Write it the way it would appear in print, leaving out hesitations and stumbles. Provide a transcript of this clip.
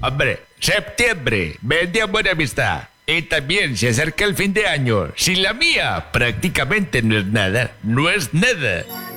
Hombre, septiembre, mes de amor y amistad. Y también se acerca el fin de año. Sin la mía, prácticamente no es nada. No es nada.